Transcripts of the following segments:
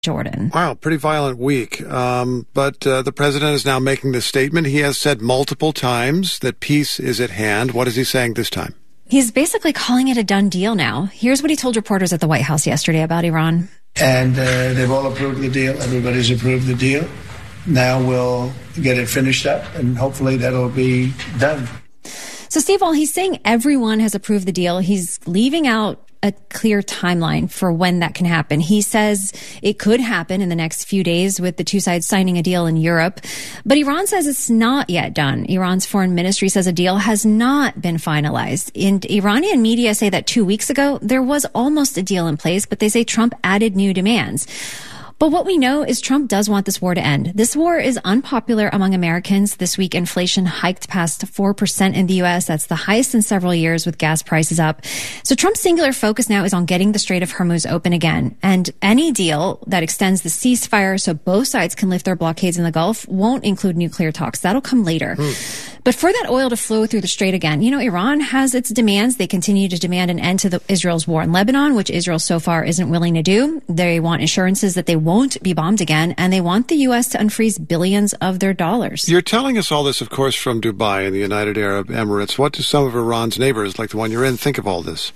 Jordan. Wow, pretty violent week. But the president is now making this statement. He has said multiple times that peace is at hand. What is he saying this time? He's basically calling it a done deal now. Here's what he told reporters at the White House yesterday about Iran. And they've all approved the deal. Everybody's approved the deal. Now we'll get it finished up, and hopefully that'll be done. So, Steve, while he's saying everyone has approved the deal, he's leaving out a clear timeline for when that can happen. He says it could happen in the next few days with the two sides signing a deal in Europe. But Iran says it's not yet done. Iran's foreign ministry says a deal has not been finalized. And Iranian media say that 2 weeks ago, there was almost a deal in place, but they say Trump added new demands. But what we know is Trump does want this war to end. This war is unpopular among Americans. This week, inflation hiked past 4% in the U.S. That's the highest in several years, with gas prices up. So Trump's singular focus now is on getting the Strait of Hormuz open again. And any deal that extends the ceasefire so both sides can lift their blockades in the Gulf won't include nuclear talks. That'll come later. But for that oil to flow through the Strait again, Iran has its demands. They continue to demand an end to Israel's war in Lebanon, which Israel so far isn't willing to do. They want assurances that they won't be bombed again, and they want the U.S. to unfreeze billions of their dollars. You're telling us all this, of course, from Dubai and the United Arab Emirates. What do some of Iran's neighbors, like the one you're in, think of all this?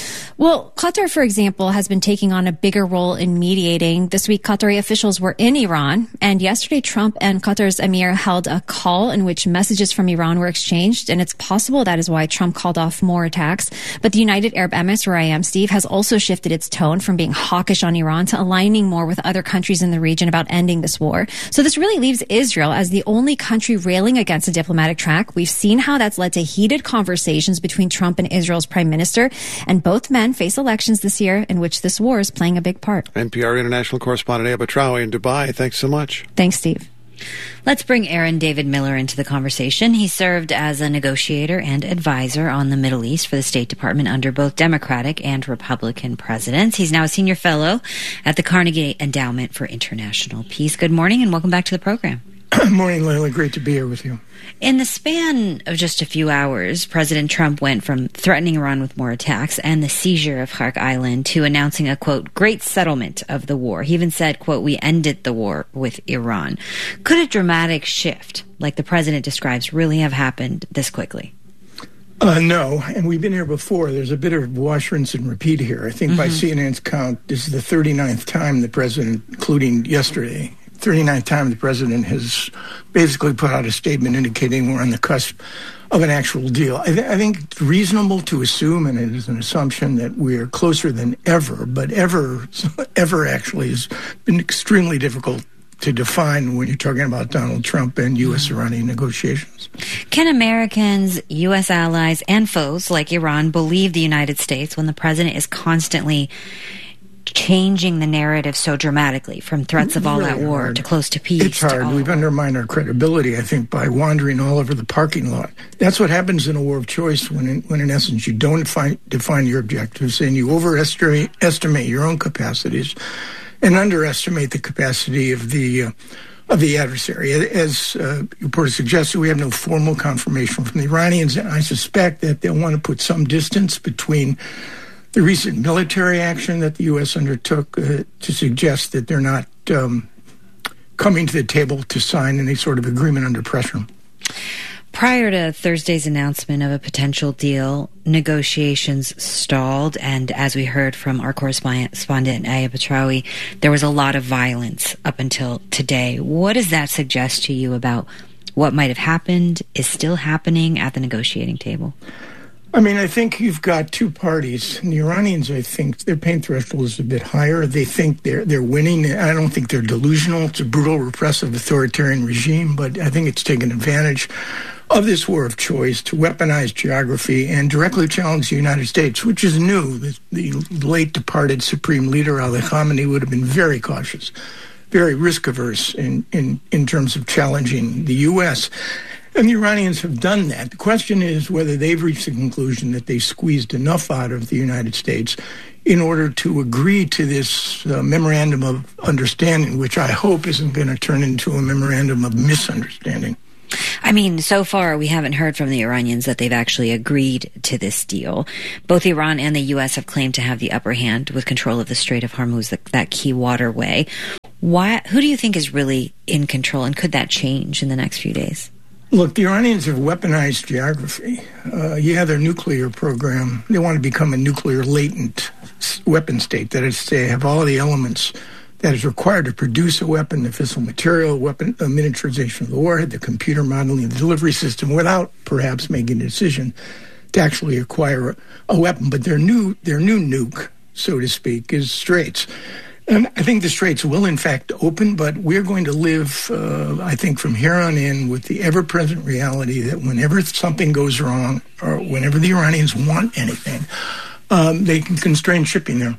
Well, Qatar, for example, has been taking on a bigger role in mediating. This week, Qatari officials were in Iran, and yesterday Trump and Qatar's emir held a call in which messages from Iran were exchanged, and it's possible that is why Trump called off more attacks. But the United Arab Emirates, where I am, Steve, has also shifted its tone from being hawkish on Iran to aligning more with other countries in the region about ending this war. So this really leaves Israel as the only country railing against a diplomatic track. We've seen how that's led to heated conversations between Trump and Israel's prime minister, and both men face elections this year in which this war is playing a big part. NPR international correspondent Aya Batrawi in Dubai. Thanks so much. Thanks, Steve. Let's bring Aaron David Miller into the conversation. He served as a negotiator and advisor on the Middle East for the State Department under both Democratic and Republican presidents. He's now a senior fellow at the Carnegie Endowment for International Peace. Good morning and welcome back to the program. Morning, Leila. Great to be here with you. In the span of just a few hours, President Trump went from threatening Iran with more attacks and the seizure of Khark Island to announcing a, quote, great settlement of the war. He even said, quote, we ended the war with Iran. Could a dramatic shift, like the president describes, really have happened this quickly? No, and we've been here before. There's a bit of wash, rinse, and repeat here. I think by CNN's count, this is the 39th time the president, including yesterday, 39th time the president has basically put out a statement indicating we're on the cusp of an actual deal. I think it's reasonable to assume, and it is an assumption, that we're closer than ever, but ever actually has been extremely difficult to define when you're talking about Donald Trump and U.S.-Iranian negotiations. Can Americans, U.S. allies, and foes like Iran believe the United States when the president is constantly changing the narrative so dramatically from threats of all-out war to close to peace? It's hard. We've undermined our credibility, I think, by wandering all over the parking lot. That's what happens in a war of choice when in essence, you don't define your objectives and you overestimate your own capacities and underestimate the capacity of the adversary. As your reporter suggested, we have no formal confirmation from the Iranians, and I suspect that they'll want to put some distance between the recent military action that the U.S. undertook to suggest that they're not coming to the table to sign any sort of agreement under pressure. Prior to Thursday's announcement of a potential deal, negotiations stalled, and as we heard from our correspondent Aya Batrawi, there was a lot of violence up until today. What does that suggest to you about what might have happened, is still happening at the negotiating table? I mean, I think you've got two parties. And the Iranians, I think, their pain threshold is a bit higher. They think they're winning. I don't think they're delusional. It's a brutal, repressive, authoritarian regime, but I think it's taken advantage of this war of choice to weaponize geography and directly challenge the United States, which is new. The late departed Supreme Leader Ali Khamenei would have been very cautious, very risk-averse in terms of challenging the U.S., and the Iranians have done that. The question is whether they've reached the conclusion that they squeezed enough out of the United States in order to agree to this memorandum of understanding, which I hope isn't going to turn into a memorandum of misunderstanding. I mean, so far we haven't heard from the Iranians that they've actually agreed to this deal. Both Iran and the U.S. have claimed to have the upper hand with control of the Strait of Hormuz, that key waterway. Who do you think is really in control, and could that change in the next few days? Look, the Iranians have weaponized geography. Their nuclear program, they want to become a nuclear latent weapon state. That is to say, have all the elements that is required to produce a weapon, the fissile material, miniaturization of the warhead, the computer modeling, the delivery system, without perhaps making a decision to actually acquire a weapon. But their new nuke, so to speak, is straits. And I think the straits will, in fact, open, but we're going to live, I think, from here on in with the ever-present reality that whenever something goes wrong or whenever the Iranians want anything, they can constrain shipping there.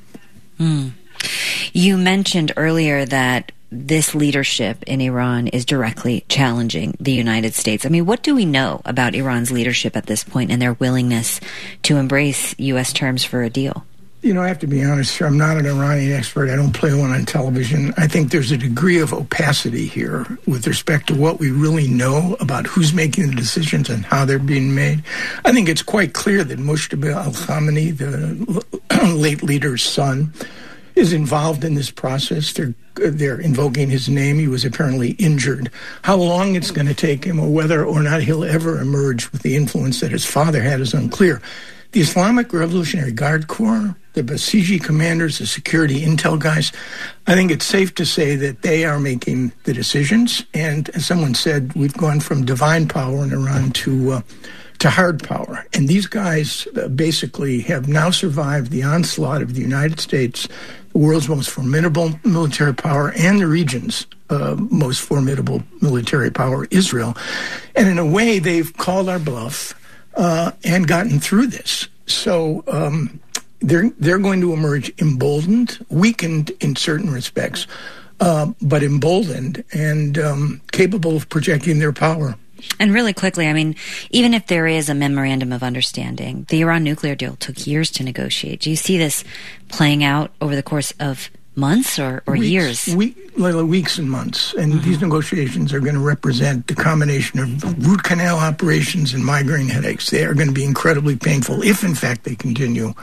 You mentioned earlier that this leadership in Iran is directly challenging the United States. I mean, what do we know about Iran's leadership at this point and their willingness to embrace U.S. terms for a deal? I have to be honest here. I'm not an Iranian expert. I don't play one on television. I think there's a degree of opacity here with respect to what we really know about who's making the decisions and how they're being made. I think it's quite clear that Mojtaba al-Khamenei, the late leader's son, is involved in this process. They're invoking his name. He was apparently injured. How long it's going to take him or whether or not he'll ever emerge with the influence that his father had is unclear. The Islamic Revolutionary Guard Corps, the Basiji commanders, the security intel guys, I think it's safe to say that they are making the decisions. And as someone said, we've gone from divine power in Iran to hard power. And these guys basically have now survived the onslaught of the United States, the world's most formidable military power, and the region's most formidable military power, Israel. And in a way, they've called our bluff and gotten through this. So they're going to emerge emboldened, weakened in certain respects, but emboldened and capable of projecting their power. And really quickly, I mean, even if there is a memorandum of understanding, the Iran nuclear deal took years to negotiate. Do you see this playing out over the course of months or years? Weeks and months. And these negotiations are going to represent the combination of root canal operations and migraine headaches. They are going to be incredibly painful if, in fact, they continue.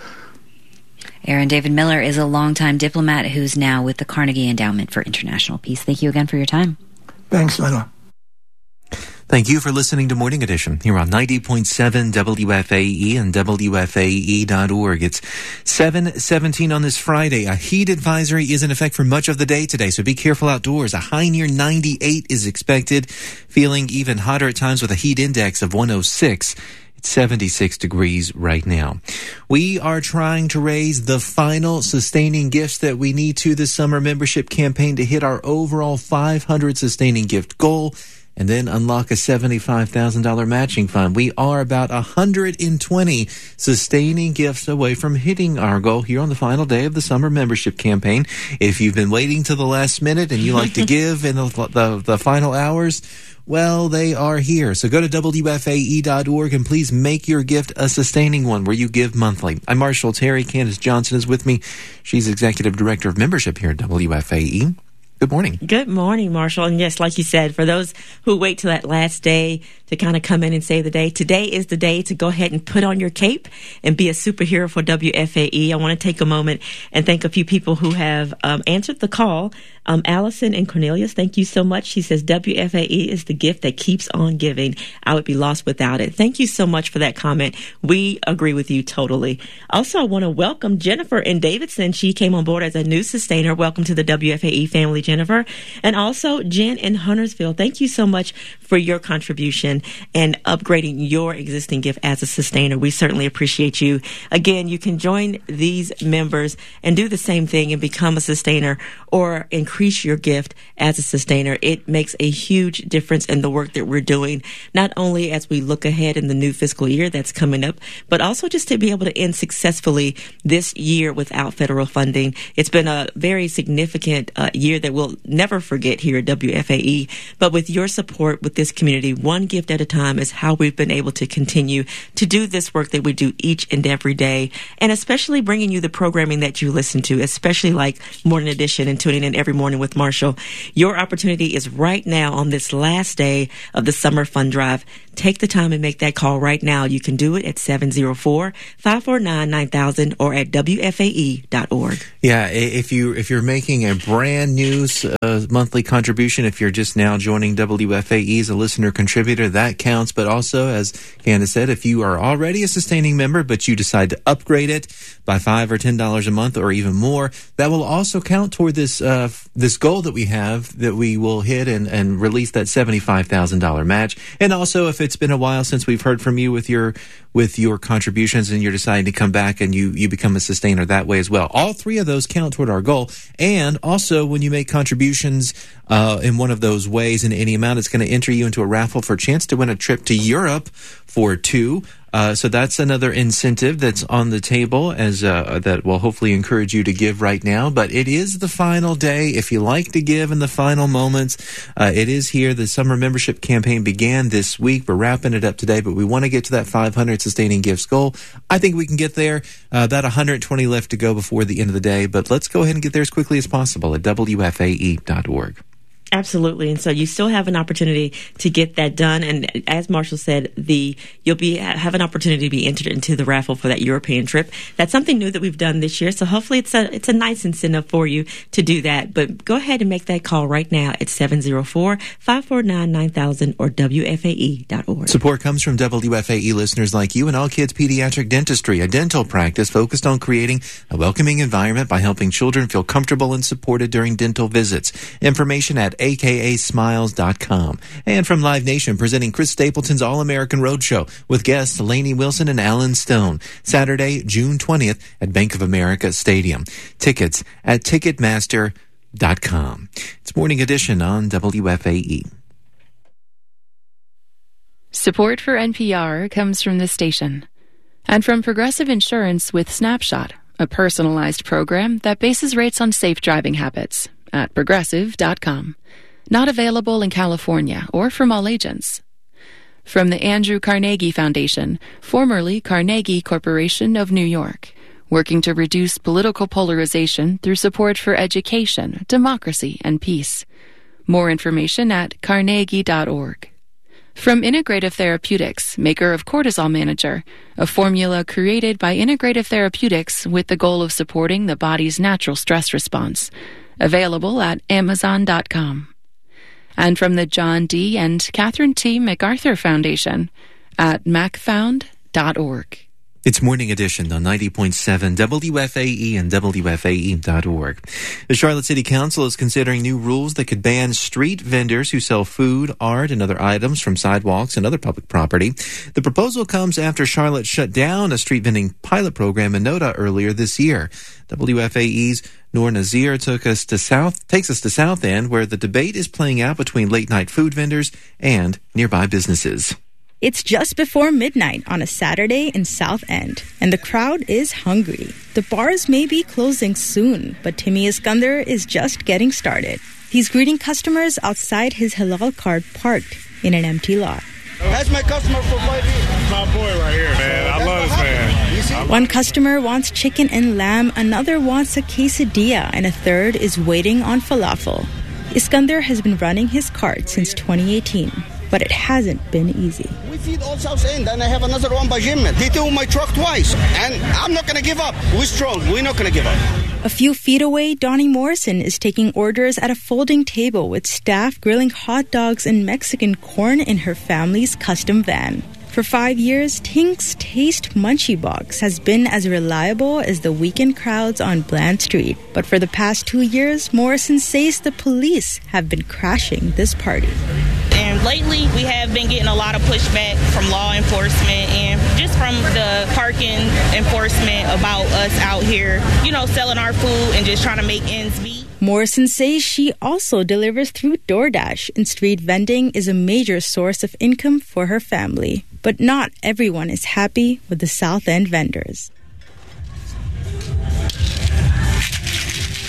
Aaron David Miller is a longtime diplomat who's now with the Carnegie Endowment for International Peace. Thank you again for your time. Thanks, Lila. Thank you for listening to Morning Edition here on 90.7 WFAE and WFAE.org. It's 7:17 on this Friday. A heat advisory is in effect for much of the day today, so be careful outdoors. A high near 98 is expected, feeling even hotter at times with a heat index of 106. It's 76 degrees right now. We are trying to raise the final sustaining gifts that we need to this summer membership campaign to hit our overall 500 sustaining gift goal, and then unlock a $75,000 matching fund. We are about 120 sustaining gifts away from hitting our goal here on the final day of the summer membership campaign. If you've been waiting to the last minute and you like to give in the final hours, well, they are here. So go to WFAE.org and please make your gift a sustaining one where you give monthly. I'm Marshall Terry. Candace Johnson is with me. She's Executive Director of Membership here at WFAE. Good morning. Good morning, Marshall. And yes, like you said, for those who wait till that last day to kind of come in and save the day, today is the day to go ahead and put on your cape and be a superhero for WFAE. I want to take a moment and thank a few people who have answered the call. Allison and Cornelius, thank you so much. She says, WFAE is the gift that keeps on giving. I would be lost without it. Thank you so much for that comment. We agree with you totally. Also, I want to welcome Jennifer in Davidson. She came on board as a new sustainer. Welcome to the WFAE family, Jennifer. And also, Jen in Huntersville, thank you so much for your contribution and upgrading your existing gift as a sustainer. We certainly appreciate you. Again, you can join these members and do the same thing and become a sustainer or increase your gift as a sustainer. It makes a huge difference in the work that we're doing, not only as we look ahead in the new fiscal year that's coming up, but also just to be able to end successfully this year without federal funding. It's been a very significant year that we'll never forget here at WFAE. But with your support with this community, one gift at a time is how we've been able to continue to do this work that we do each and every day, and especially bringing you the programming that you listen to, especially like Morning Edition and tuning in every morning with Marshall. Your opportunity is right now on this last day of the Summer Fund Drive. Take the time and make that call right now. You can do it at 704-549-9000 or at WFAE.org. Yeah, if you're making a brand new monthly contribution, if you're just now joining WFAE as a listener contributor, that counts. But also, as Candace said, if you are already a sustaining member but you decide to upgrade it by $5 or $10 a month or even more, that will also count toward this goal that we have, that we will hit and release that $75,000 match. And also, if it's been a while since we've heard from you with your contributions and you're deciding to come back and you become a sustainer that way as well. All three of those count toward our goal. And also, when you make contributions in one of those ways in any amount, it's going to enter you into a raffle for a chance to win a trip to Europe for two. So that's another incentive that's on the table as that will hopefully encourage you to give right now. But it is the final day. If you like to give in the final moments, it is here. The summer membership campaign began this week. We're wrapping it up today, but we want to get to that 500 sustaining gifts goal. I think we can get there. About 120 left to go before the end of the day, but let's go ahead and get there as quickly as possible at WFAE.org. Absolutely. And so you still have an opportunity to get that done. And as Marshall said, you'll have an opportunity to be entered into the raffle for that European trip. That's something new that we've done this year. So hopefully it's a nice incentive for you to do that. But go ahead and make that call right now at 704-549-9000 or WFAE.org. Support comes from WFAE listeners like you and All Kids Pediatric Dentistry, a dental practice focused on creating a welcoming environment by helping children feel comfortable and supported during dental visits. Information at akasmiles.com. And from Live Nation, presenting Chris Stapleton's All-American Roadshow with guests Lainey Wilson and Alan Stone. Saturday, June 20th at Bank of America Stadium. Tickets at Ticketmaster.com. It's Morning Edition on WFAE. Support for NPR comes from this station and from Progressive Insurance with Snapshot, a personalized program that bases rates on safe driving habits at Progressive.com. Not available in California or from all agents. From the Andrew Carnegie Foundation, formerly Carnegie Corporation of New York, working to reduce political polarization through support for education, democracy, and peace. More information at carnegie.org. From Integrative Therapeutics, maker of Cortisol Manager, a formula created by Integrative Therapeutics with the goal of supporting the body's natural stress response. Available at Amazon.com. And from the John D. and Catherine T. MacArthur Foundation at macfound.org. It's Morning Edition on 90.7 WFAE and WFAE.org. The Charlotte City Council is considering new rules that could ban street vendors who sell food, art, and other items from sidewalks and other public property. The proposal comes after Charlotte shut down a street vending pilot program in NODA earlier this year. WFAE's Noor Nazir takes us to South End, where the debate is playing out between late-night food vendors and nearby businesses. It's just before midnight on a Saturday in South End, and the crowd is hungry. The bars may be closing soon, but Timmy Iskander is just getting started. He's greeting customers outside his halal cart parked in an empty lot. That's my customer for 5 years. My boy right here, man. I love this man. One customer wants chicken and lamb, another wants a quesadilla, and a third is waiting on falafel. Iskander has been running his cart since 2018. But it hasn't been easy. We feed all South End, and I have another one by Jim. They took my truck twice, and I'm not going to give up. We're strong. We're not going to give up. A few feet away, Donnie Morrison is taking orders at a folding table with staff grilling hot dogs and Mexican corn in her family's custom van. For 5 years, Tink's Taste Munchie Box has been as reliable as the weekend crowds on Bland Street. But for the past 2 years, Morrison says the police have been crashing this party. And lately, we have been getting a lot of pushback from law enforcement and just from the parking enforcement about us out here, selling our food and just trying to make ends meet. Morrison says she also delivers through DoorDash, and street vending is a major source of income for her family. But not everyone is happy with the South End vendors.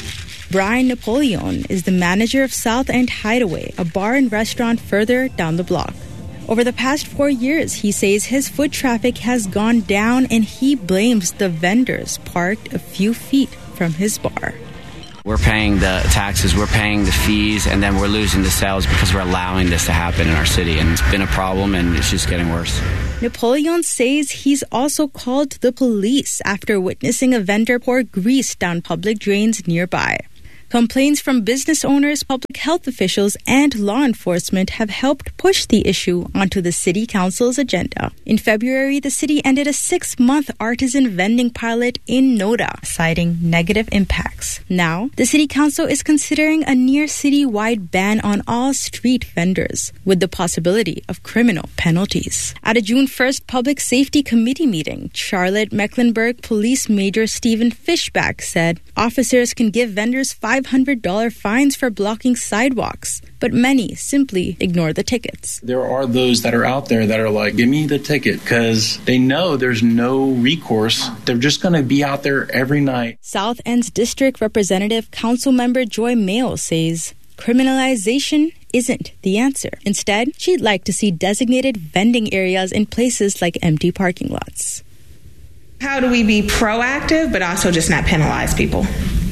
Brian Napoleon is the manager of South End Hideaway, a bar and restaurant further down the block. Over the past 4 years, he says his foot traffic has gone down and he blames the vendors parked a few feet from his bar. We're paying the taxes, we're paying the fees, and then we're losing the sales because we're allowing this to happen in our city. And it's been a problem, and it's just getting worse. Napoleon says he's also called the police after witnessing a vendor pour grease down public drains nearby. Complaints from business owners, public health officials, and law enforcement have helped push the issue onto the city council's agenda. In February, the city ended a 6-month artisan vending pilot in Noda, citing negative impacts. Now, the city council is considering a near city-wide ban on all street vendors, with the possibility of criminal penalties. At a June 1st Public Safety Committee meeting, Charlotte-Mecklenburg Police Major Stephen Fishback said officers can give vendors $500 fines for blocking sidewalks, but many simply ignore the tickets. There are those that are out there that are like, give me the ticket, because they know there's no recourse. They're just going to be out there every night. South End's District Representative Councilmember Joy Mayo says criminalization isn't the answer. Instead, she'd like to see designated vending areas in places like empty parking lots. How do we be proactive but also just not penalize people?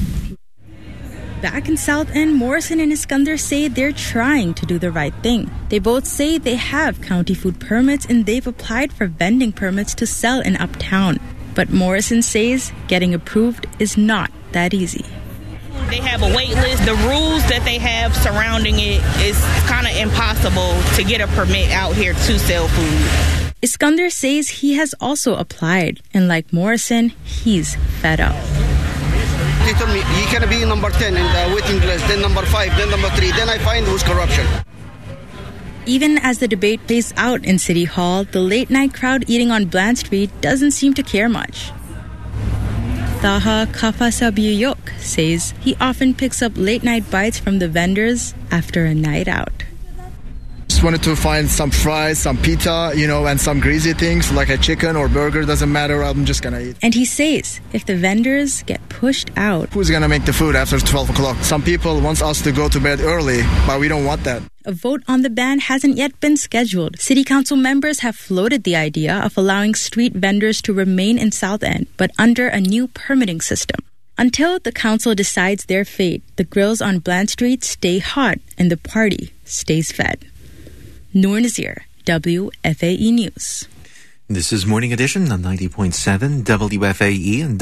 Back in South End, Morrison and Iskander say they're trying to do the right thing. They both say they have county food permits and they've applied for vending permits to sell in Uptown. But Morrison says getting approved is not that easy. They have a wait list. The rules that they have surrounding it is kind of impossible to get a permit out here to sell food. Iskander says he has also applied, and like Morrison, he's fed up. They told me, you're going to be number 10 in the waiting list, then number 5, then number 3, then I find it was corruption. Even as the debate plays out in City Hall, the late-night crowd eating on Bland Street doesn't seem to care much. Taha Kafasabiyok says he often picks up late-night bites from the vendors after a night out. Just wanted to find some fries, some pita, and some greasy things like a chicken or burger. Doesn't matter. I'm just going to eat. And he says if the vendors get pushed out, who's going to make the food after 12 o'clock? Some people want us to go to bed early, but we don't want that. A vote on the ban hasn't yet been scheduled. City council members have floated the idea of allowing street vendors to remain in South End, but under a new permitting system. Until the council decides their fate, the grills on Bland Street stay hot and the party stays fed. Noor Nazir, WFAE News. This is Morning Edition on 90.7 WFAE and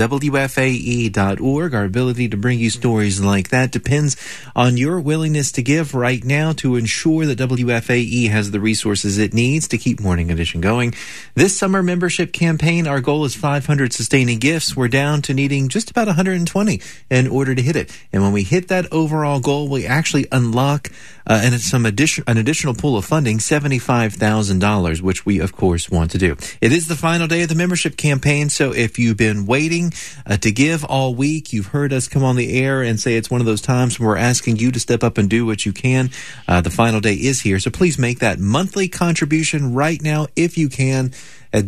WFAE.org. Our ability to bring you stories like that depends on your willingness to give right now to ensure that WFAE has the resources it needs to keep Morning Edition going. This summer membership campaign, our goal is 500 sustaining gifts. We're down to needing just about 120 in order to hit it. And when we hit that overall goal, we actually unlock an additional pool of funding, $75,000, which we, of course, want to do. It is the final day of the membership campaign, so if you've been waiting to give all week, you've heard us come on the air and say it's one of those times when we're asking you to step up and do what you can. The final day is here, so please make that monthly contribution right now if you can at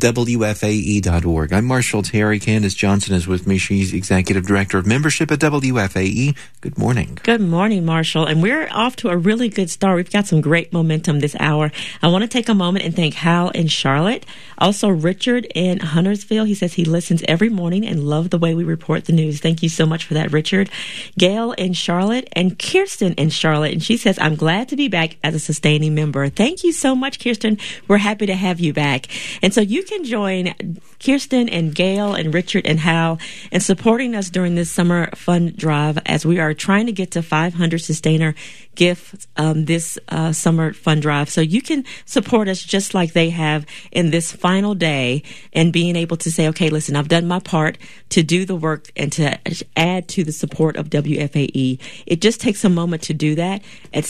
WFAE.org. I'm Marshall Terry. Candace Johnson is with me. She's Executive Director of Membership at WFAE. Good morning. Good morning, Marshall. And we're off to a really good start. We've got some great momentum this hour. I want to take a moment and thank Hal in Charlotte. Also, Richard in Huntersville. He says he listens every morning and loves the way we report the news. Thank you so much for that, Richard. Gail in Charlotte and Kirsten in Charlotte. And she says, I'm glad to be back as a sustaining member. Thank you so much, Kirsten. We're happy to have you back. And so you can join Kirsten and Gail and Richard and Hal in supporting us during this summer fund drive as we are trying to get to 500 sustainer gifts this summer fund drive. So you can support us just like they have in this final day and being able to say, okay, listen, I've done my part to do the work and to add to the support of WFAE. It just takes a moment to do that at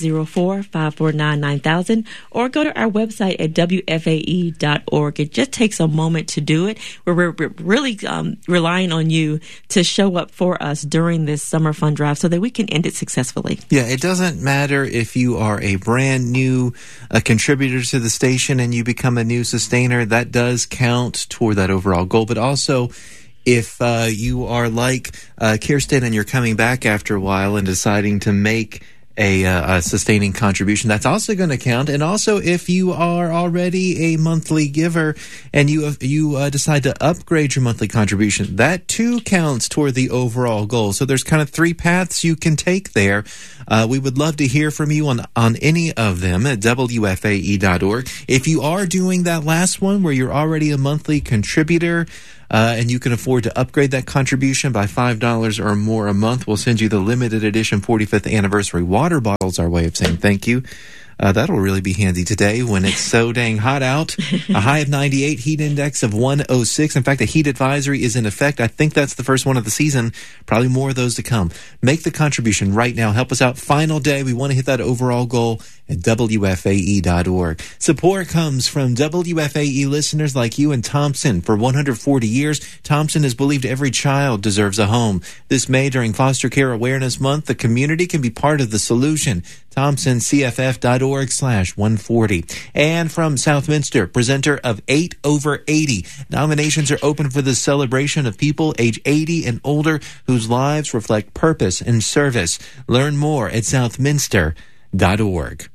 704-549-9000 or go to our website at WFAE.org. It just takes a moment to do it. We're really relying on you to show up for us during this summer fund drive so that we can end it successfully. Yeah, it doesn't matter if you are a brand new contributor to the station and you become a new sustainer. That does count toward that overall goal. But also, If you are like Kirsten and you're coming back after a while and deciding to make a sustaining contribution, that's also going to count. And also, if you are already a monthly giver and you decide to upgrade your monthly contribution, that too counts toward the overall goal. So there's kind of three paths you can take there. We would love to hear from you on any of them at WFAE.org. If you are doing that last one where you're already a monthly contributor, and you can afford to upgrade that contribution by $5 or more a month, we'll send you the limited edition 45th anniversary water bottles, our way of saying thank you. That'll really be handy today when it's so dang hot out. A high of 98, heat index of 106. In fact, a heat advisory is in effect. I think that's the first one of the season. Probably more of those to come. Make the contribution right now. Help us out. Final day. We want to hit that overall goal at WFAE.org. Support comes from WFAE listeners like you and Thompson. For 140 years, Thompson has believed every child deserves a home. This May, during Foster Care Awareness Month, the community can be part of the solution. ThompsonCFF.org/140. And from Southminster, presenter of 8 over 80. Nominations are open for the celebration of people age 80 and older whose lives reflect purpose and service. Learn more at Southminster.org.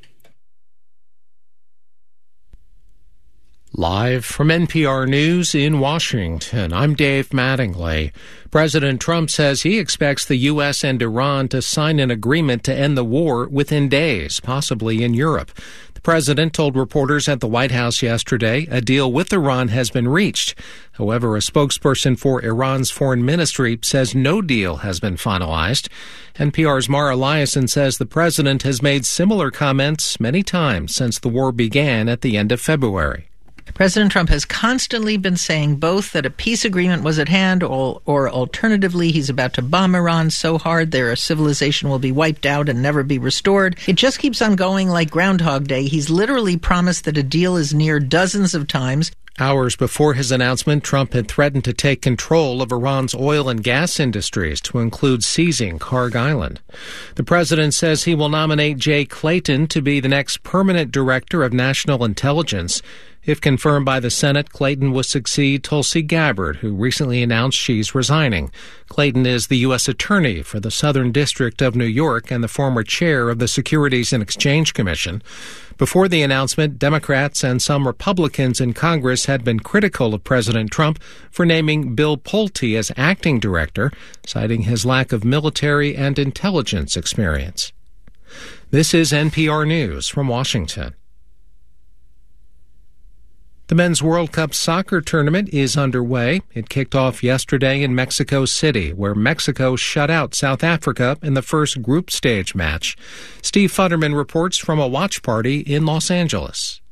Live from NPR News in Washington, I'm Dave Mattingly. President Trump says he expects the U.S. and Iran to sign an agreement to end the war within days, possibly in Europe. The president told reporters at the White House yesterday a deal with Iran has been reached. However, a spokesperson for Iran's foreign ministry says no deal has been finalized. NPR's Mara Liasson says the president has made similar comments many times since the war began at the end of February. President Trump has constantly been saying both that a peace agreement was at hand or alternatively he's about to bomb Iran so hard their civilization will be wiped out and never be restored. It just keeps on going like Groundhog Day. He's literally promised that a deal is near dozens of times. Hours before his announcement, Trump had threatened to take control of Iran's oil and gas industries, to include seizing Karg Island. The president says he will nominate Jay Clayton to be the next permanent director of national intelligence. If confirmed by the Senate, Clayton will succeed Tulsi Gabbard, who recently announced she's resigning. Clayton is the U.S. Attorney for the Southern District of New York and the former chair of the Securities and Exchange Commission. Before the announcement, Democrats and some Republicans in Congress had been critical of President Trump for naming Bill Pulte as acting director, citing his lack of military and intelligence experience. This is NPR News from Washington. The Men's World Cup soccer tournament is underway. It kicked off yesterday in Mexico City, where Mexico shut out South Africa in the first group stage match. Steve Futterman reports from a watch party in Los Angeles.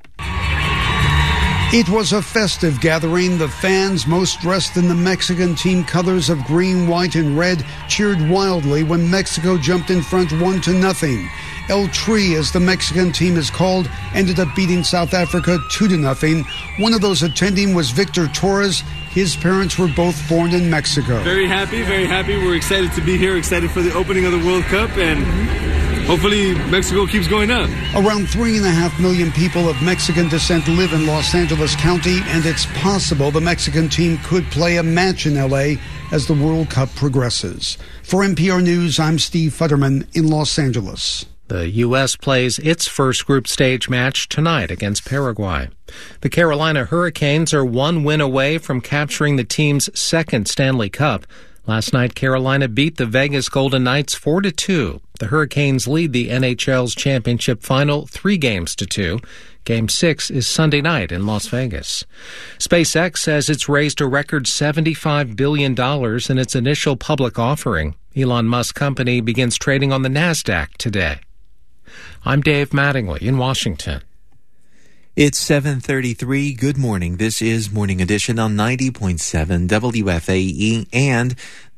It was a festive gathering. The fans, most dressed in the Mexican team colors of green, white, and red, cheered wildly when Mexico jumped in front 1-0. El Tri, as the Mexican team is called, ended up beating South Africa 2-0. One of those attending was Victor Torres. His parents were both born in Mexico. Very happy, very happy. We're excited to be here, excited for the opening of the World Cup, and hopefully Mexico keeps going up. Around 3.5 million people of Mexican descent live in Los Angeles County, and it's possible the Mexican team could play a match in L.A. as the World Cup progresses. For NPR News, I'm Steve Futterman in Los Angeles. The U.S. plays its first group stage match tonight against Paraguay. The Carolina Hurricanes are one win away from capturing the team's second Stanley Cup. Last night, Carolina beat the Vegas Golden Knights 4-2. The Hurricanes lead the NHL's championship final 3-2. Game 6 is Sunday night in Las Vegas. SpaceX says it's raised a record $75 billion in its initial public offering. Elon Musk's company begins trading on the NASDAQ today. I'm Dave Mattingly in Washington. It's 7:33. Good morning. This is Morning Edition on 90.7 WFAE and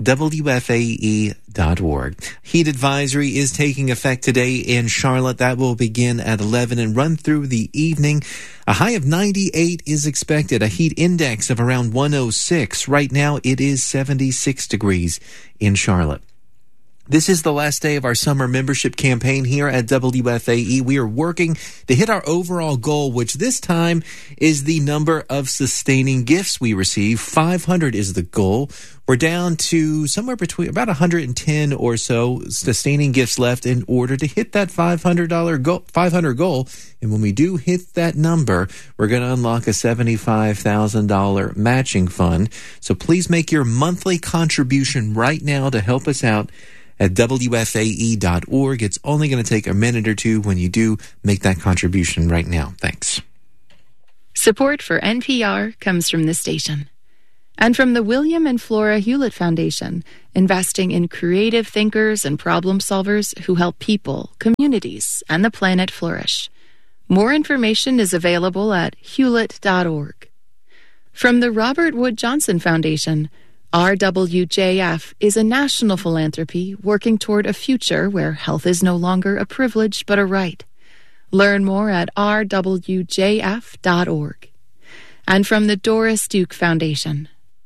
WFAE.org. Heat advisory is taking effect today in Charlotte. That will begin at 11 and run through the evening. A high of 98 is expected. A heat index of around 106. Right now it is 76 degrees in Charlotte. This is the last day of our summer membership campaign here at WFAE. We are working to hit our overall goal, which this time is the number of sustaining gifts we receive. 500 is the goal. We're down to somewhere between about 110 or so sustaining gifts left in order to hit that $500 goal. And when we do hit that number, we're going to unlock a $75,000 matching fund. So please make your monthly contribution right now to help us out at WFAE.org. It's only going to take a minute or two when you do make that contribution right now. Thanks. Support for NPR comes from this station and from the William and Flora Hewlett Foundation, investing in creative thinkers and problem solvers who help people, communities, and the planet flourish. More information is available at hewlett.org. From the Robert Wood Johnson Foundation, RWJF is a national philanthropy working toward a future where health is no longer a privilege but a right. Learn more at rwjf.org. And from the Doris Duke Foundation.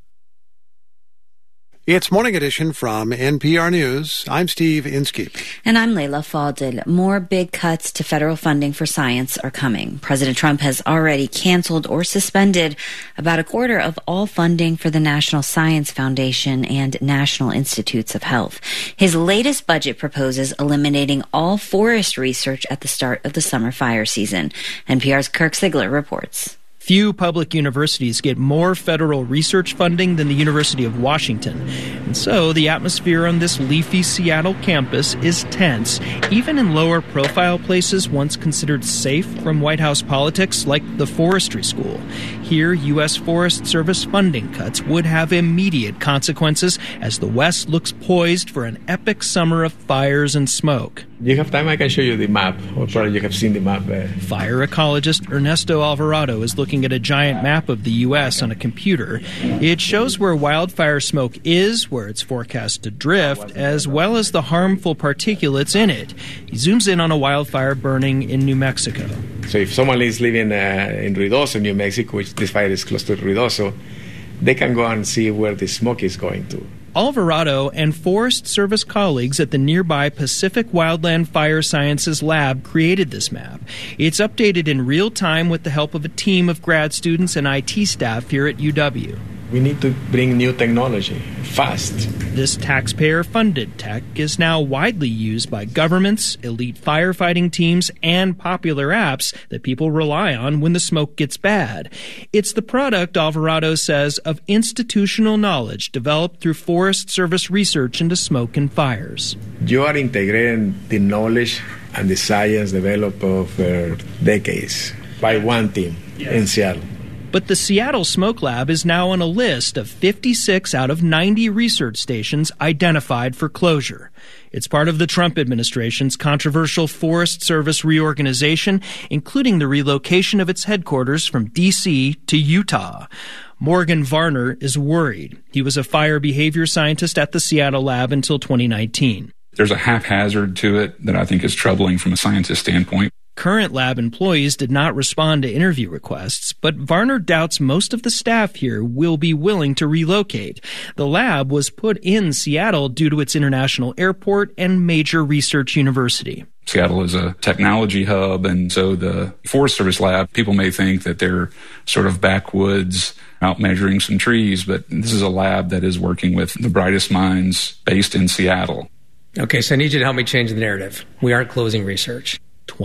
It's Morning Edition from NPR News. I'm Steve Inskeep. And I'm Leila Fadel. More big cuts to federal funding for science are coming. President Trump has already canceled or suspended about a quarter of all funding for the National Science Foundation and National Institutes of Health. His latest budget proposes eliminating all forest research at the start of the summer fire season. NPR's Kirk Sigler reports. Few public universities get more federal research funding than the University of Washington. And so the atmosphere on this leafy Seattle campus is tense, even in lower-profile places once considered safe from White House politics, like the forestry school. Here, U.S. Forest Service funding cuts would have immediate consequences as the West looks poised for an epic summer of fires and smoke. You have time, I can show you the map, or probably you have seen the map there. Fire ecologist Ernesto Alvarado is looking at a giant map of the U.S. on a computer. It shows where wildfire smoke is, where it's forecast to drift, as well as the harmful particulates in it. He zooms in on a wildfire burning in New Mexico. So if someone is living in Ruidoso, New Mexico, which this fire is close to Ruidoso, they can go and see where the smoke is going to. Alvarado and Forest Service colleagues at the nearby Pacific Wildland Fire Sciences Lab created this map. It's updated in real time with the help of a team of grad students and IT staff here at UW. We need to bring new technology fast. This taxpayer-funded tech is now widely used by governments, elite firefighting teams, and popular apps that people rely on when the smoke gets bad. It's the product, Alvarado says, of institutional knowledge developed through Forest Service research into smoke and fires. You are integrating the knowledge and the science developed over decades by one team in Seattle. But the Seattle Smoke Lab is now on a list of 56 out of 90 research stations identified for closure. It's part of the Trump administration's controversial Forest Service reorganization, including the relocation of its headquarters from D.C. to Utah. Morgan Varner is worried. He was a fire behavior scientist at the Seattle lab until 2019. There's a haphazard to it that I think is troubling from a scientist standpoint. Current lab employees did not respond to interview requests, but Varner doubts most of the staff here will be willing to relocate. The lab was put in Seattle due to its international airport and major research university. Seattle is a technology hub, and so the Forest Service lab, people may think that they're sort of backwoods out measuring some trees, but this is a lab that is working with the brightest minds based in Seattle. Okay, so I need you to help me change the narrative. We aren't closing research.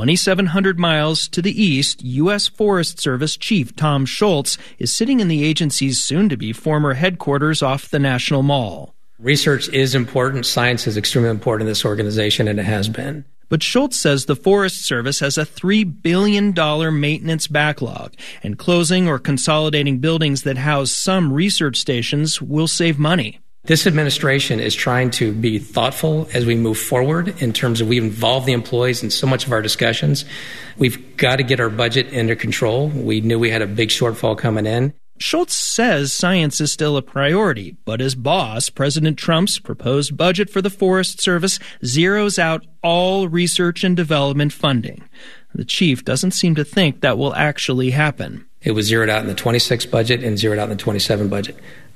2,700 miles to the east, U.S. Forest Service Chief Tom Schultz is sitting in the agency's soon-to-be former headquarters off the National Mall. Research is important. Science is extremely important in this organization, and it has been. But Schultz says the Forest Service has a $3 billion maintenance backlog, and closing or consolidating buildings that house some research stations will save money. This administration is trying to be thoughtful as we move forward in terms of we involve the employees in so much of our discussions. We've got to get our budget under control. We knew we had a big shortfall coming in. Schultz says science is still a priority, but his boss, President Trump's proposed budget for the Forest Service, zeroes out all research and development funding. The chief doesn't seem to think that will actually happen. It was zeroed out in the 26 budget and zeroed out in the 27 budget.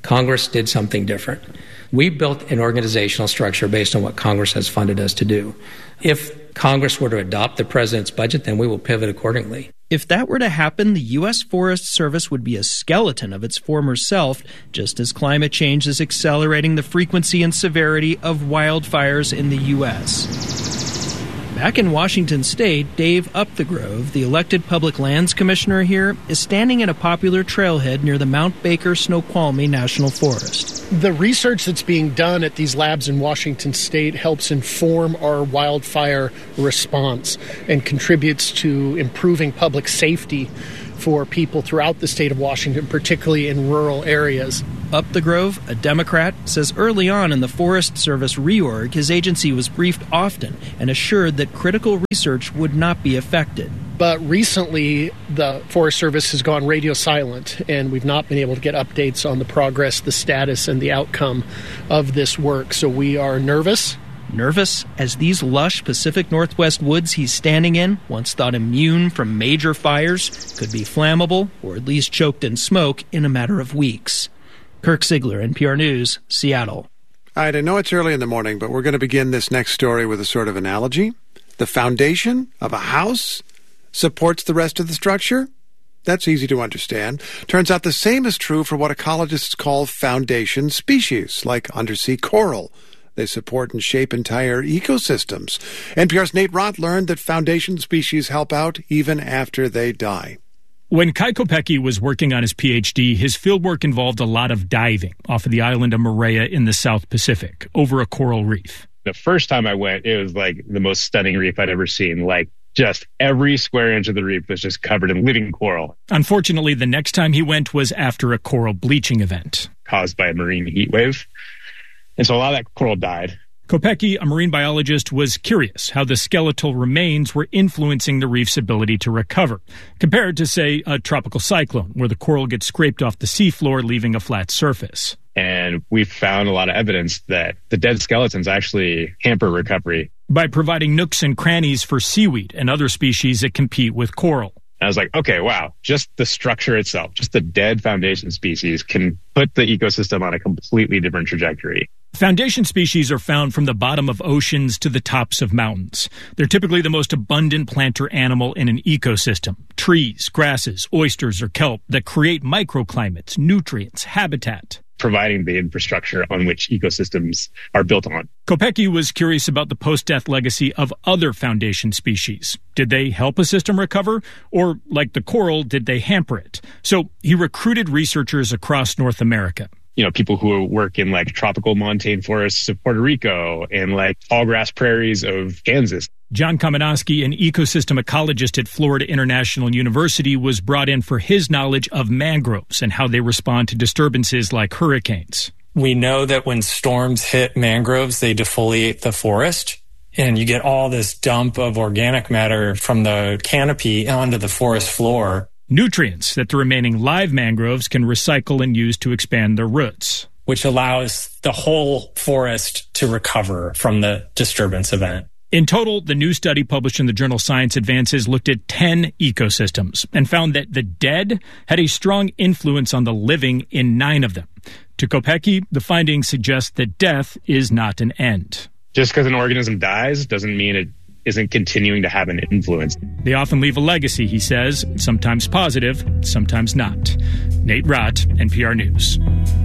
Congress did something different. We built an organizational structure based on what Congress has funded us to do. If Congress were to adopt the president's budget, then we will pivot accordingly. If that were to happen, the U.S. Forest Service would be a skeleton of its former self, just as climate change is accelerating the frequency and severity of wildfires in the U.S. Back in Washington State, Dave Upthegrove, the elected public lands commissioner here, is standing at a popular trailhead near the Mount Baker Snoqualmie National Forest. The research that's being done at these labs in Washington State helps inform our wildfire response and contributes to improving public safety for people throughout the state of Washington, particularly in rural areas. Upthegrove, a Democrat, says early on in the Forest Service reorg, his agency was briefed often and assured that critical research would not be affected. But recently, the Forest Service has gone radio silent, and we've not been able to get updates on the progress, the status, and the outcome of this work. So we are nervous. Nervous as these lush Pacific Northwest woods he's standing in, once thought immune from major fires, could be flammable or at least choked in smoke in a matter of weeks. Kirk Ziegler, NPR News, Seattle. All right, I know it's early in the morning, but we're going to begin this next story with a sort of analogy. The foundation of a house supports the rest of the structure. That's easy to understand. Turns out the same is true for what ecologists call foundation species, like undersea coral. They support and shape entire ecosystems. NPR's Nate Rott learned that foundation species help out even after they die. When Kai Kopecky was working on his PhD, his fieldwork involved a lot of diving off of the island of Moorea in the South Pacific over a coral reef. The first time I went, it was like the most stunning reef I'd ever seen. Like just every square inch of the reef was just covered in living coral. Unfortunately, the next time he went was after a coral bleaching event caused by a marine heat wave. And so a lot of that coral died. Kopecky, a marine biologist, was curious how the skeletal remains were influencing the reef's ability to recover, compared to, say, a tropical cyclone, where the coral gets scraped off the seafloor, leaving a flat surface. And we found a lot of evidence that the dead skeletons actually hamper recovery. By providing nooks and crannies for seaweed and other species that compete with coral. I was like, okay, wow, just the structure itself, just the dead foundation species can put the ecosystem on a completely different trajectory. Foundation species are found from the bottom of oceans to the tops of mountains. They're typically the most abundant plant or animal in an ecosystem. Trees, grasses, oysters, or kelp that create microclimates, nutrients, habitat. Providing the infrastructure on which ecosystems are built on. Kopecky was curious about the post-death legacy of other foundation species. Did they help a system recover? Or, like the coral, did they hamper it? So he recruited researchers across North America. You know, people who work in like tropical montane forests of Puerto Rico and like tall grass prairies of Kansas. John Kamenowski, an ecosystem ecologist at Florida International University, was brought in for his knowledge of mangroves and how they respond to disturbances like hurricanes. We know that when storms hit mangroves, they defoliate the forest, and you get all this dump of organic matter from the canopy onto the forest floor. Nutrients that the remaining live mangroves can recycle and use to expand their roots. Which allows the whole forest to recover from the disturbance event. In total, the new study published in the journal Science Advances looked at 10 ecosystems and found that the dead had a strong influence on the living in 9 of them. To Kopecky, the findings suggest that death is not an end. Just because an organism dies doesn't mean it isn't continuing to have an influence. They often leave a legacy, he says, sometimes positive, sometimes not. Nate Rott, NPR News.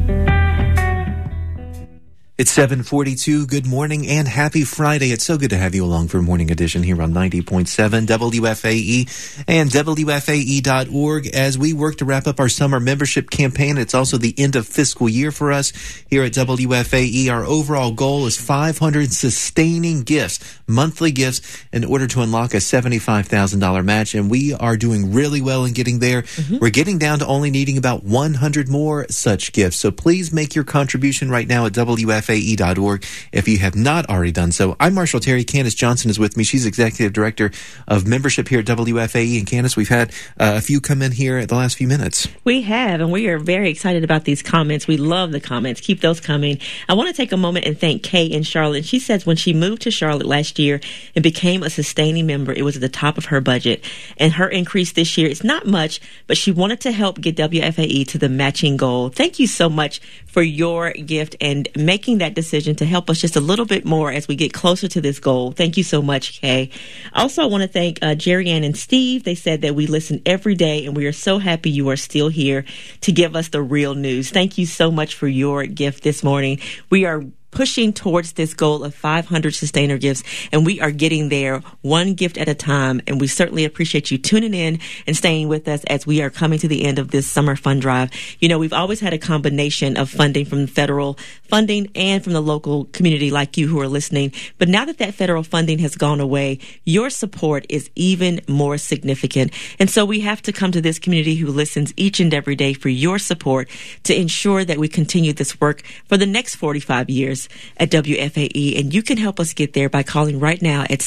It's 7:42. Good morning and happy Friday. It's so good to have you along for Morning Edition here on 90.7 WFAE and WFAE.org as we work to wrap up our summer membership campaign. It's also the end of fiscal year for us here at WFAE. Our overall goal is 500 sustaining gifts, monthly gifts, in order to unlock a $75,000 match. And we are doing really well in getting there. We're getting down to only needing about 100 more such gifts. So please make your contribution right now at WFAE.org WFAE.org if you have not already done so. I'm Marshall Terry. Candace Johnson is with me. She's Executive Director of Membership here at WFAE. And Candace, we've had a few come in here at the last few minutes. We have, and we are very excited about these comments. We love the comments. Keep those coming. I want to take a moment and thank Kay in Charlotte. She says when she moved to Charlotte last year and became a sustaining member, it was at the top of her budget. And her increase this year is not much, but she wanted to help get WFAE to the matching goal. Thank you so much for your gift and making that decision to help us just a little bit more as we get closer to this goal. Thank you so much, Kay. Also, I want to thank Jerry Ann and Steve. They said that we listen every day, and we are so happy you are still here to give us the real news. Thank you so much for your gift this morning. We are pushing towards this goal of 500 sustainer gifts, and we are getting there one gift at a time. And we certainly appreciate you tuning in and staying with us as we are coming to the end of this summer fund drive. You know, we've always had a combination of funding from federal funding and from the local community like you who are listening. But now that federal funding has gone away, your support is even more significant. And so we have to come to this community who listens each and every day for your support to ensure that we continue this work for the next 45 years at WFAE, and you can help us get there by calling right now at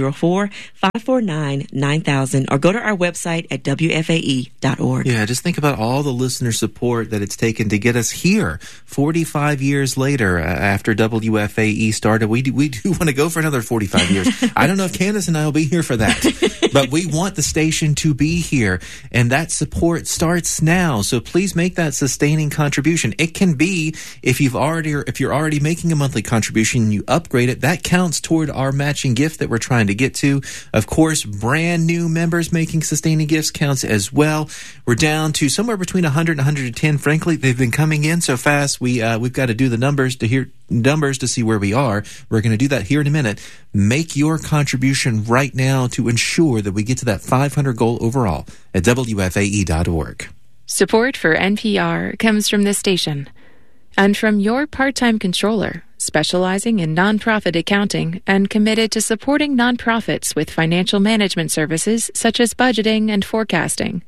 704-549-9000 or go to our website at WFAE.org. Yeah, just think about all the listener support that it's taken to get us here 45 years later after WFAE started. We do want to go for another 45 years. I don't know if Candace and I will be here for that, but we want the station to be here, and that support starts now. So please make that sustaining contribution. It can be if you're already making a monthly contribution, you upgrade it, that counts toward our matching gift that we're trying to get to. Of course, brand new members making sustaining gifts counts as well. We're down to somewhere between 100 and 110. Frankly, they've been coming in so fast, we've got to do the numbers to see where we are. We're going to do that here in a minute. Make your contribution right now to ensure that we get to that 500 goal overall at WFAE.org. Support for NPR comes from this station and from your part-time controller, specializing in nonprofit accounting and committed to supporting nonprofits with financial management services such as budgeting and forecasting.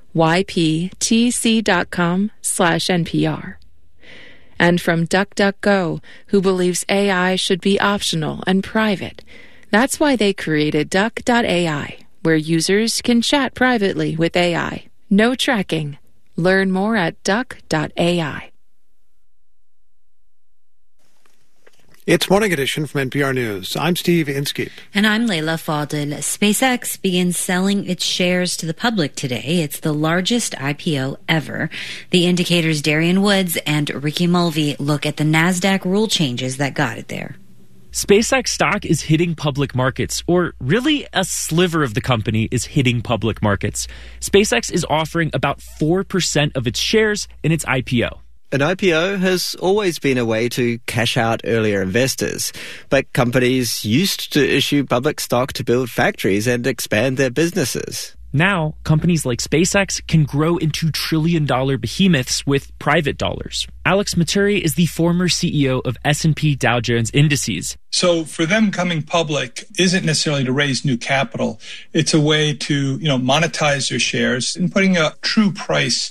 yptc.com/NPR. And from DuckDuckGo, who believes AI should be optional and private. That's why they created Duck.ai, where users can chat privately with AI. No tracking. Learn more at Duck.ai. It's Morning Edition from NPR News. I'm Steve Inskeep. And I'm Leila Fadel. SpaceX begins selling its shares to the public today. It's the largest IPO ever. The Indicator's Darian Woods and Ricky Mulvey look at the NASDAQ rule changes that got it there. SpaceX stock is hitting public markets, or really a sliver of the company is hitting public markets. SpaceX is offering about 4% of its shares in its IPO. An IPO has always been a way to cash out earlier investors, but companies used to issue public stock to build factories and expand their businesses. Now, companies like SpaceX can grow into trillion-dollar behemoths with private dollars. Alex Maturi is the former CEO of S&P Dow Jones Indices. So for them coming public isn't necessarily to raise new capital. It's a way to, monetize their shares and putting a true price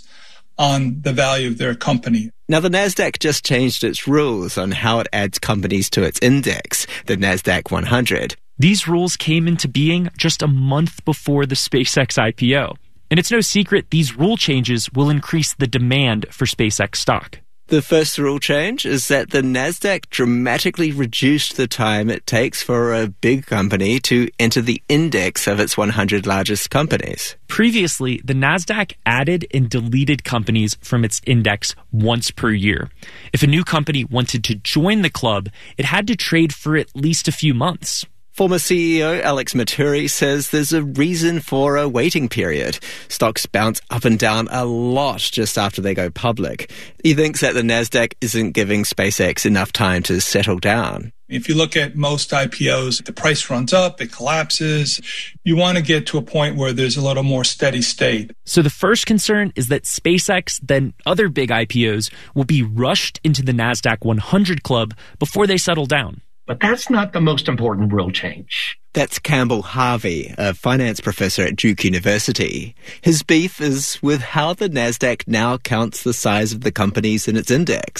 on the value of their company. Now, the NASDAQ just changed its rules on how it adds companies to its index, the NASDAQ 100. These rules came into being just a month before the SpaceX IPO. And it's no secret these rule changes will increase the demand for SpaceX stock. The first rule change is that the NASDAQ dramatically reduced the time it takes for a big company to enter the index of its 100 largest companies. Previously, the NASDAQ added and deleted companies from its index once per year. If a new company wanted to join the club, it had to trade for at least a few months. Former CEO Alex Maturi says there's a reason for a waiting period. Stocks bounce up and down a lot just after they go public. He thinks that the NASDAQ isn't giving SpaceX enough time to settle down. If you look at most IPOs, the price runs up, it collapses. You want to get to a point where there's a little more steady state. So the first concern is that SpaceX, then other big IPOs, will be rushed into the NASDAQ 100 club before they settle down. But that's not the most important rule change. That's Campbell Harvey, a finance professor at Duke University. His beef is with how the NASDAQ now counts the size of the companies in its index. The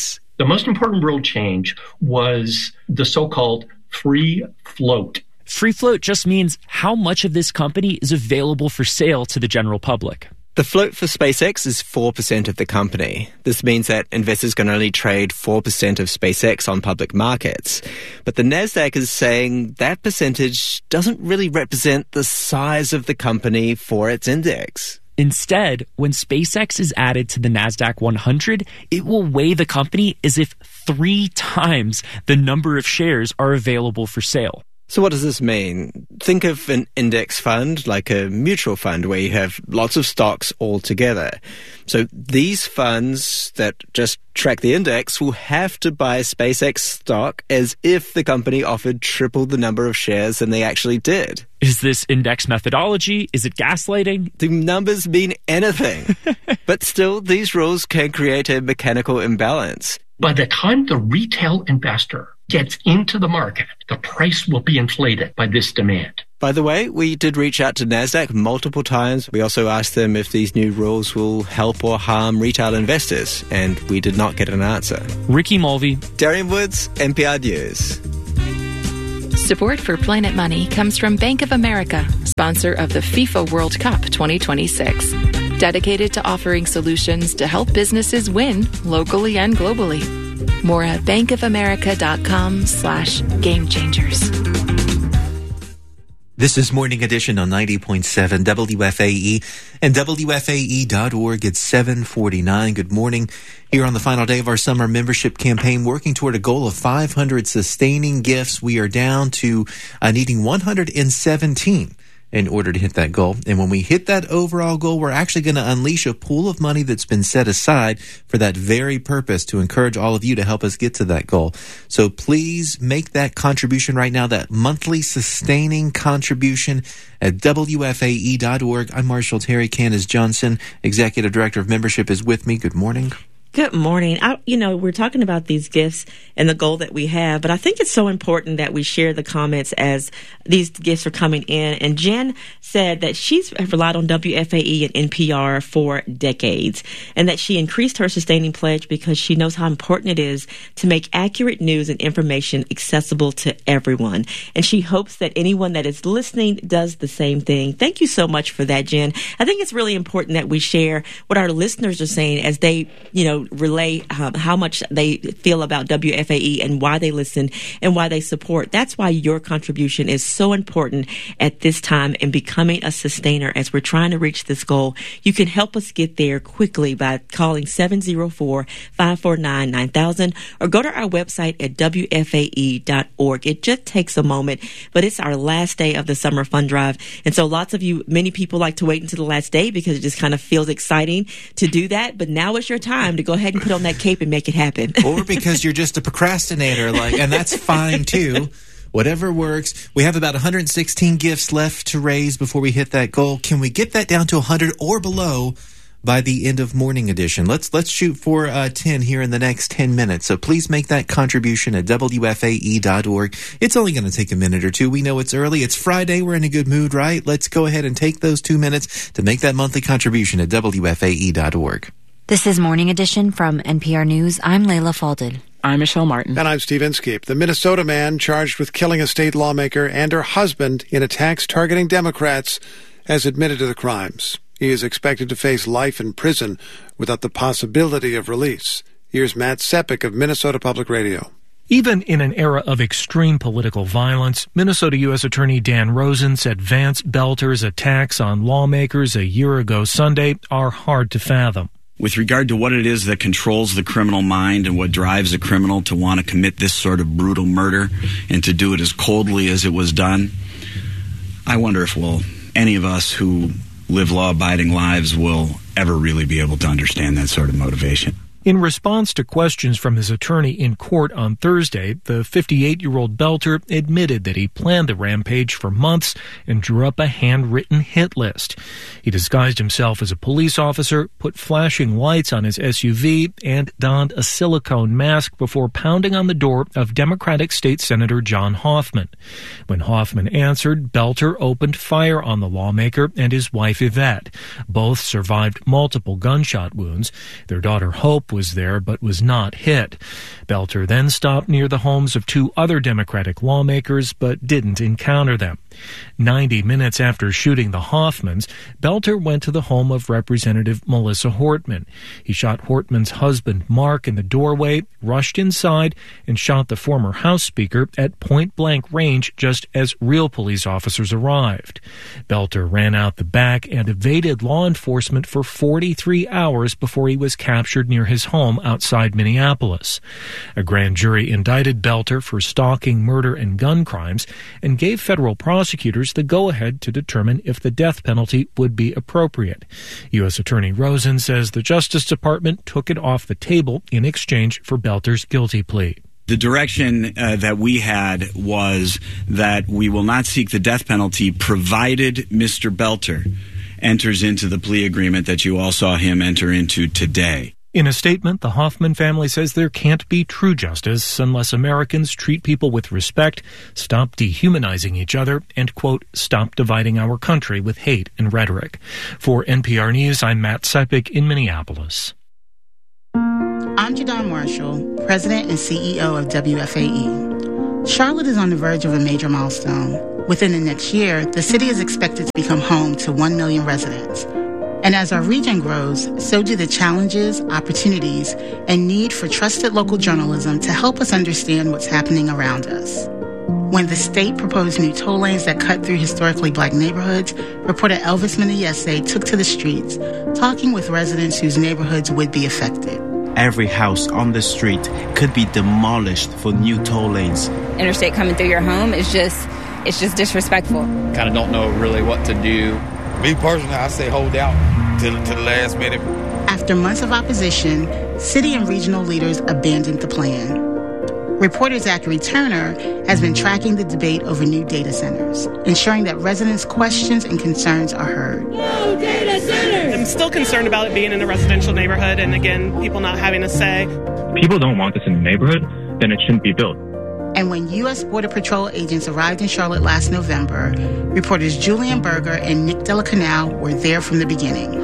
The most important rule change was the so-called free float. Free float just means how much of this company is available for sale to the general public. The float for SpaceX is 4% of the company. This means that investors can only trade 4% of SpaceX on public markets. But the NASDAQ is saying that percentage doesn't really represent the size of the company for its index. Instead, when SpaceX is added to the NASDAQ 100, it will weigh the company as if 3 times the number of shares are available for sale. So what does this mean? Think of an index fund like a mutual fund where you have lots of stocks all together. So these funds that just track the index will have to buy SpaceX stock as if the company offered triple the number of shares than they actually did. Is this index methodology? Is it gaslighting? The numbers mean anything. But still, these rules can create a mechanical imbalance. By the time the retail investor gets into the market, the price will be inflated by this demand. By the way, we did reach out to NASDAQ multiple times. We also asked them if these new rules will help or harm retail investors, and we did not get an answer. Ricky Mulvey, Darian Woods, NPR News. Support for Planet Money comes from Bank of America, sponsor of the FIFA World Cup 2026. Dedicated to offering solutions to help businesses win locally and globally. More at bankofamerica.com/gamechangers. This is Morning Edition on 90.7 WFAE and WFAE.org at 7:49. Good morning. Here on the final day of our summer membership campaign, working toward a goal of 500 sustaining gifts. We are down to needing 117 in order to hit that goal. And when we hit that overall goal, we're actually going to unleash a pool of money that's been set aside for that very purpose to encourage all of you to help us get to that goal. So please make that contribution right now, that monthly sustaining contribution at WFAE.org. I'm Marshall Terry. Candace Johnson, Executive Director of Membership, is with me. Good morning. Good morning. We're talking about these gifts and the goal that we have, but I think it's so important that we share the comments as these gifts are coming in. And Jen said that she's relied on WFAE and NPR for decades, and that she increased her sustaining pledge because she knows how important it is to make accurate news and information accessible to everyone. And she hopes that anyone that is listening does the same thing. Thank you so much for that, Jen. I think it's really important that we share what our listeners are saying as they, relay how much they feel about WFAE and why they listen and why they support. That's why your contribution is so important at this time in becoming a sustainer as we're trying to reach this goal. You can help us get there quickly by calling 704-549-9000 or go to our website at WFAE.org. It just takes a moment, but it's our last day of the summer fund drive. And so many people like to wait until the last day because it just kind of feels exciting to do that. But now is your time to go ahead and put on that cape and make it happen. Or because you're just a procrastinator, and that's fine too. Whatever works. We have about 116 gifts left to raise before we hit that goal. Can we get that down to 100 or below by the end of Morning Edition? Let's shoot for 10 here in the next 10 minutes. So please make that contribution at WFAE.org. It's only going to take a minute or two. We know it's early. It's Friday. We're in a good mood, right? Let's go ahead and take those 2 minutes to make that monthly contribution at WFAE.org. This is Morning Edition from NPR News. I'm Layla Falded. I'm Michelle Martin. And I'm Steve Inskeep. The Minnesota man charged with killing a state lawmaker and her husband in attacks targeting Democrats has admitted to the crimes. He is expected to face life in prison without the possibility of release. Here's Matt Sepik of Minnesota Public Radio. Even in an era of extreme political violence, Minnesota U.S. Attorney Dan Rosen said Vance Belter's attacks on lawmakers a year ago Sunday are hard to fathom. With regard to what it is that controls the criminal mind and what drives a criminal to want to commit this sort of brutal murder and to do it as coldly as it was done, I wonder if any of us who live law-abiding lives will ever really be able to understand that sort of motivation. In response to questions from his attorney in court on Thursday, the 58-year-old Belter admitted that he planned the rampage for months and drew up a handwritten hit list. He disguised himself as a police officer, put flashing lights on his SUV, and donned a silicone mask before pounding on the door of Democratic State Senator John Hoffman. When Hoffman answered, Belter opened fire on the lawmaker and his wife Yvette. Both survived multiple gunshot wounds. Their daughter Hope was there but was not hit. Belter then stopped near the homes of 2 other Democratic lawmakers but didn't encounter them. 90 minutes after shooting the Hoffmans, Belter went to the home of Representative Melissa Hortman. He shot Hortman's husband, Mark, in the doorway, rushed inside, and shot the former House Speaker at point-blank range just as real police officers arrived. Belter ran out the back and evaded law enforcement for 43 hours before he was captured near his home outside Minneapolis. A grand jury indicted Belter for stalking, murder, and gun crimes and gave federal prosecutors the go-ahead to determine if the death penalty would be appropriate. U.S. Attorney Rosen says the Justice Department took it off the table in exchange for Belter's guilty plea. The direction that we had was that we will not seek the death penalty provided Mr. Belter enters into the plea agreement that you all saw him enter into today. In a statement, the Hoffman family says there can't be true justice unless Americans treat people with respect, stop dehumanizing each other, and, quote, stop dividing our country with hate and rhetoric. For NPR News, I'm Matt Sepik in Minneapolis. I'm Jadon Marshall, President and CEO of WFAE. Charlotte is on the verge of a major milestone. Within the next year, the city is expected to become home to 1 million residents. And as our region grows, so do the challenges, opportunities, and need for trusted local journalism to help us understand what's happening around us. When the state proposed new toll lanes that cut through historically black neighborhoods, reporter Elvis Meneyese took to the streets, talking with residents whose neighborhoods would be affected. Every house on the street could be demolished for new toll lanes. Interstate coming through your home is just disrespectful. Kind of don't know really what to do. Me personally, I say hold out to the last minute. After months of opposition, city and regional leaders abandoned the plan. Reporter Zachary Turner has been tracking the debate over new data centers, ensuring that residents' questions and concerns are heard. No data centers! I'm still concerned about it being in a residential neighborhood and, again, people not having a say. People don't want this in the neighborhood, then it shouldn't be built. And when U.S. Border Patrol agents arrived in Charlotte last November, reporters Julian Berger and Nick Delacanal were there from the beginning.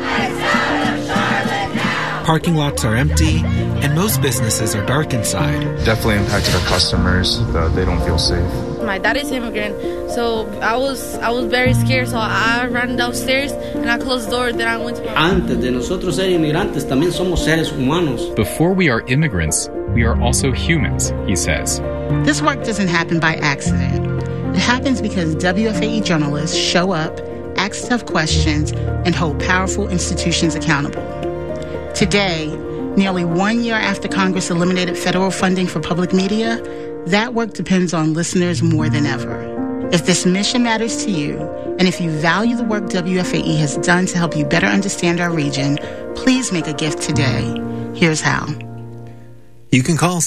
Parking lots are empty, and most businesses are dark inside. Definitely impacted our customers. They don't feel safe. My dad is immigrant, so I was very scared. So I ran downstairs and I closed the door. Then I went to my Antes de nosotros ser inmigrantes, también somos seres humanos. Before we are immigrants, we are also humans, he says. This work doesn't happen by accident. It happens because WFAE journalists show up, ask tough questions, and hold powerful institutions accountable. Today, nearly 1 year after Congress eliminated federal funding for public media, that work depends on listeners more than ever. If this mission matters to you, and if you value the work WFAE has done to help you better understand our region, please make a gift today. Here's how. You can call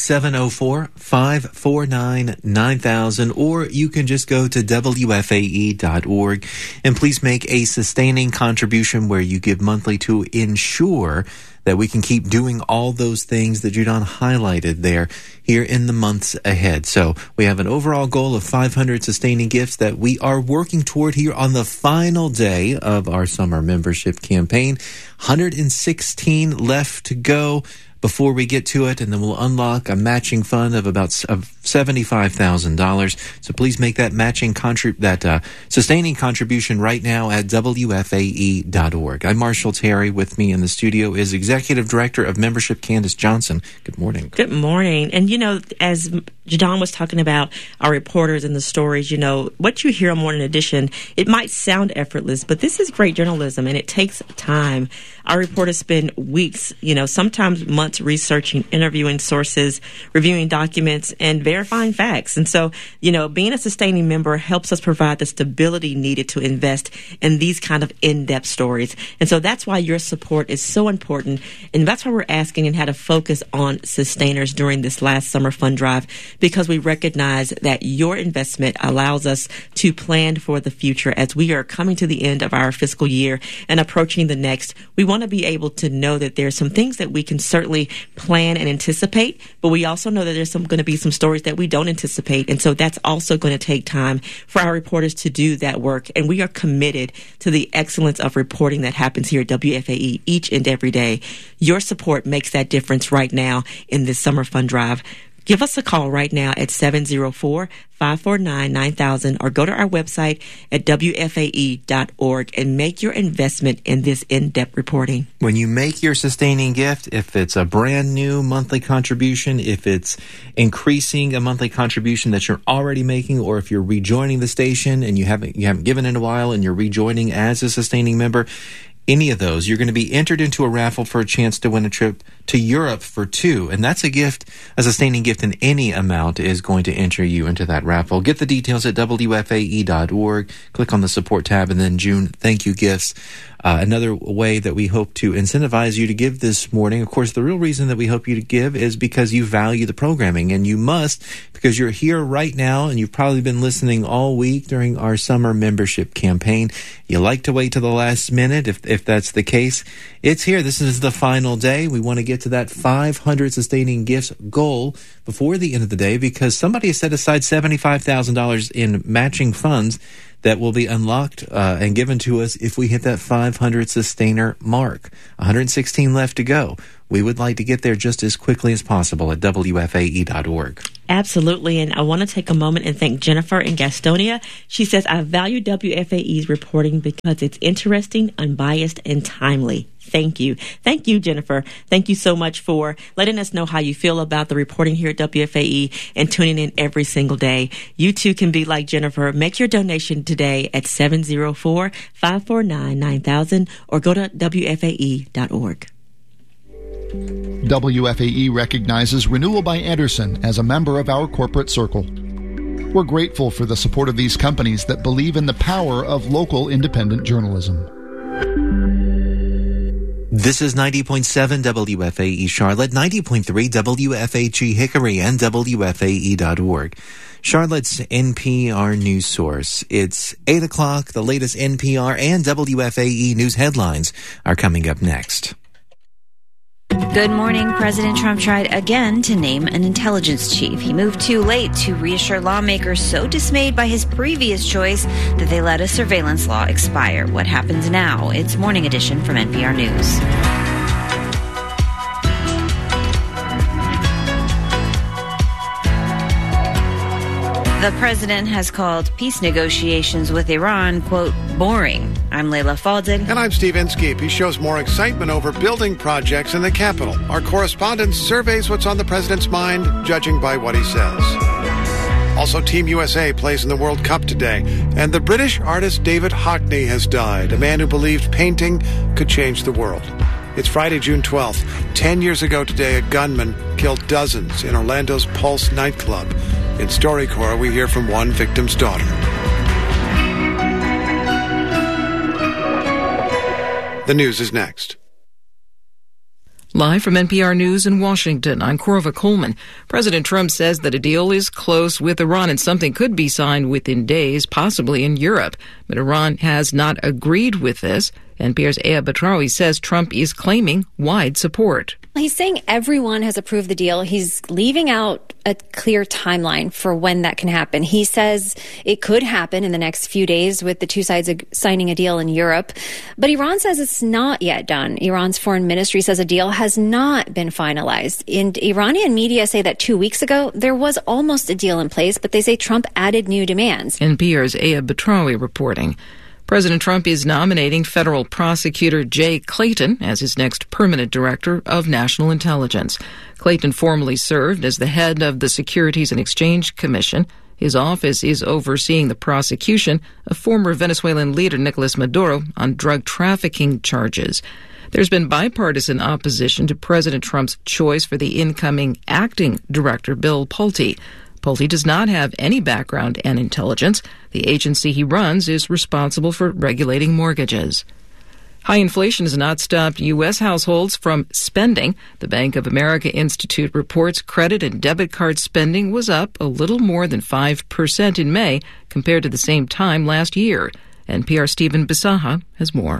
704-549-9000, or you can just go to WFAE.org and please make a sustaining contribution where you give monthly to ensure that we can keep doing all those things that Judon highlighted there here in the months ahead. So we have an overall goal of 500 sustaining gifts that we are working toward here on the final day of our summer membership campaign. 116 left to go before we get to it, and then we'll unlock a matching fund of about $75,000. So please make that sustaining contribution right now at WFAE.org. I'm Marshall Terry. With me in the studio is Executive Director of Membership, Candace Johnson. Good morning. Good morning. And, as Jadon was talking about our reporters and the stories, what you hear on Morning Edition, it might sound effortless, but this is great journalism, and it takes time. Our reporters spend weeks, sometimes months researching, interviewing sources, reviewing documents, and verifying facts. And so, being a sustaining member helps us provide the stability needed to invest in these kind of in-depth stories. And so that's why your support is so important. And that's why we're asking and had a focus on sustainers during this last summer fund drive, because we recognize that your investment allows us to plan for the future as we are coming to the end of our fiscal year and approaching the next. We want to be able to know that there's some things that we can certainly plan and anticipate, but we also know that there's going to be some stories stories that we don't anticipate. And so that's also going to take time for our reporters to do that work. And we are committed to the excellence of reporting that happens here at WFAE each and every day. Your support makes that difference right now in this summer fund drive. Give us a call right now at 704-549-9000 or go to our website at WFAE.org and make your investment in this in-depth reporting. When you make your sustaining gift, if it's a brand new monthly contribution, if it's increasing a monthly contribution that you're already making, or if you're rejoining the station and you haven't given in a while and you're rejoining as a sustaining member, any of those, you're going to be entered into a raffle for a chance to win a trip to Europe for two. And that's a gift, a sustaining gift in any amount is going to enter you into that raffle. Get the details at WFAE.org. Click on the support tab, and then June thank you gifts. Another way that we hope to incentivize you to give this morning, of course, the real reason that we hope you to give is because you value the programming, and you must, because you're here right now and you've probably been listening all week during our summer membership campaign. You like to wait till the last minute if that's the case. It's here. This is the final day. We want to get to that 500 sustaining gifts goal before the end of the day, because somebody has set aside $75,000 in matching funds that will be unlocked and given to us if we hit that 500 sustainer mark. 116 left to go. We would like to get there just as quickly as possible at WFAE.org. Absolutely. And I want to take a moment and thank Jennifer in Gastonia. She says, I value WFAE's reporting because it's interesting, unbiased, and timely. Thank you. Thank you, Jennifer. Thank you so much for letting us know how you feel about the reporting here at WFAE and tuning in every single day. You too can be like Jennifer. Make your donation today at 704-549-9000 or go to WFAE.org. WFAE recognizes Renewal by Andersen as a member of our corporate circle. We're grateful for the support of these companies that believe in the power of local independent journalism. This is 90.7 WFAE Charlotte, 90.3 WFHE Hickory, and WFAE.org. Charlotte's NPR news source. It's 8 o'clock. The latest NPR and WFAE news headlines are coming up next. Good morning. President Trump tried again to name an intelligence chief. He moved too late to reassure lawmakers so dismayed by his previous choice that they let a surveillance law expire. What happens now? It's Morning Edition from NPR News. The president has called peace negotiations with Iran, quote, boring. I'm Leila Fadel. And I'm Steve Inskeep. He shows more excitement over building projects in the Capitol. Our correspondent surveys what's on the president's mind, judging by what he says. Also, Team USA plays in the World Cup today. And the British artist David Hockney has died, a man who believed painting could change the world. It's Friday, June 12th. 10 years ago today, a gunman killed dozens in Orlando's Pulse nightclub. In StoryCorps, we hear from one victim's daughter. The news is next. Live from NPR News in Washington, I'm Corva Coleman. President Trump says that a deal is close with Iran and something could be signed within days, possibly in Europe. But Iran has not agreed with this. NPR's Aya Batrawi says Trump is claiming wide support. He's saying everyone has approved the deal. He's leaving out a clear timeline for when that can happen. He says it could happen in the next few days with the two sides signing a deal in Europe. But Iran says it's not yet done. Iran's foreign ministry says a deal has not been finalized. And Iranian media say that 2 weeks ago, there was almost a deal in place, but they say Trump added new demands. NPR's Aya Batrawi reporting. President Trump is nominating federal prosecutor Jay Clayton as his next permanent director of national intelligence. Clayton formerly served as the head of the Securities and Exchange Commission. His office is overseeing the prosecution of former Venezuelan leader Nicolas Maduro on drug trafficking charges. There's been bipartisan opposition to President Trump's choice for the incoming acting director, Bill Pulte. Pulte does not have any background in intelligence. The agency he runs is responsible for regulating mortgages. High inflation has not stopped U.S. households from spending. The Bank of America Institute reports credit and debit card spending was up a little more than 5% in May compared to the same time last year. NPR Stephen Bisaha has more.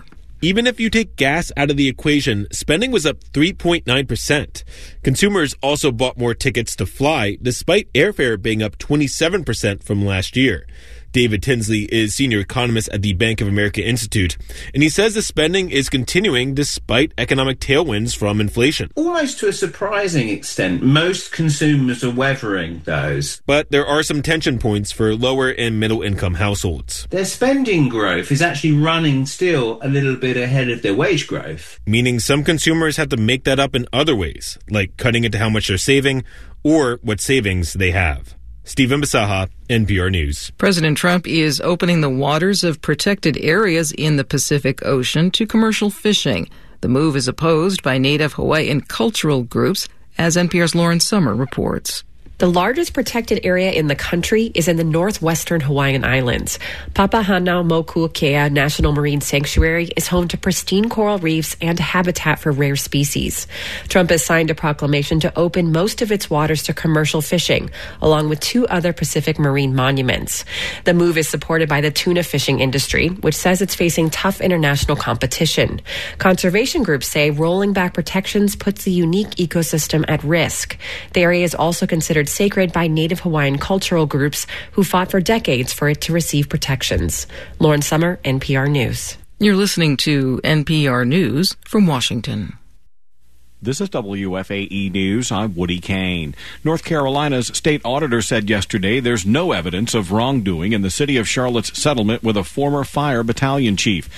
Even if you take gas out of the equation, spending was up 3.9%. Consumers also bought more tickets to fly, despite airfare being up 27% from last year. David Tinsley is senior economist at the Bank of America Institute, and he says the spending is continuing despite economic tailwinds from inflation. Almost to a surprising extent, most consumers are weathering those. But there are some tension points for lower and middle income households. Their spending growth is actually running still a little bit ahead of their wage growth. Meaning some consumers have to make that up in other ways, like cutting into how much they're saving or what savings they have. Stephen Basaha, NPR News. President Trump is opening the waters of protected areas in the Pacific Ocean to commercial fishing. The move is opposed by Native Hawaiian cultural groups, as NPR's Lauren Sommer reports. The largest protected area in the country is in the northwestern Hawaiian Islands. Papahanaumokuakea National Marine Sanctuary is home to pristine coral reefs and habitat for rare species. Trump has signed a proclamation to open most of its waters to commercial fishing, along with 2 other Pacific marine monuments. The move is supported by the tuna fishing industry, which says it's facing tough international competition. Conservation groups say rolling back protections puts the unique ecosystem at risk. The area is also considered sacred by Native Hawaiian cultural groups who fought for decades for it to receive protections. Lauren Sommer, NPR News. You're listening to NPR News from Washington. This is WFAE News. I'm Woody Kane. North Carolina's state auditor said yesterday there's no evidence of wrongdoing in the city of Charlotte's settlement with a former fire battalion chief.